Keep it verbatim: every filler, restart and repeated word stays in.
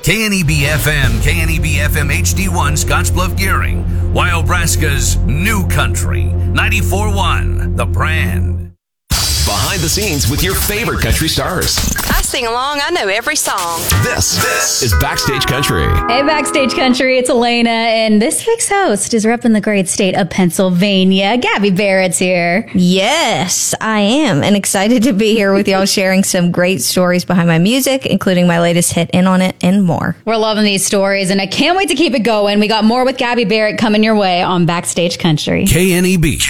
K N E B F M, K N E B F M H D one, Scottsbluff Gearing, Wyobraska's New Country, ninety-four point one, The Brand. Behind the scenes with your favorite country stars. I sing along. I know every song. This, this is Backstage Country. Hey, Backstage Country. It's Elena, and this week's host is repping the great state of Pennsylvania. Gabby Barrett's here. Yes, I am, and excited to be here with y'all sharing some great stories behind my music, including my latest hit, In On It, and more. We're loving these stories, and I can't wait to keep it going. We got more with Gabby Barrett coming your way on Backstage Country. K N E B,